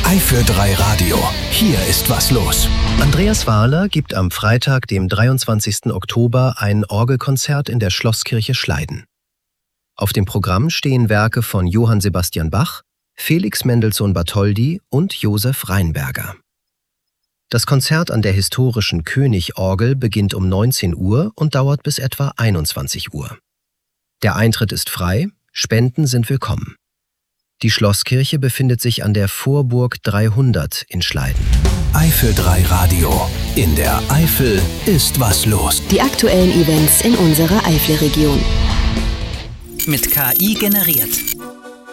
Eifel 3 Radio. Hier ist was los. Andreas Wahler gibt am Freitag, dem 23. Oktober, ein Orgelkonzert in der Schlosskirche Schleiden. Auf dem Programm stehen Werke von Johann Sebastian Bach, Felix Mendelssohn Bartholdy und Josef Rheinberger. Das Konzert an der historischen König-Orgel beginnt um 19 Uhr und dauert bis etwa 21 Uhr. Der Eintritt ist frei, Spenden sind willkommen. Die Schlosskirche befindet sich an der Vorburg 300 in Schleiden. Eifel 3 Radio. In der Eifel ist was los. Die aktuellen Events in unserer Eifelregion. Mit KI generiert.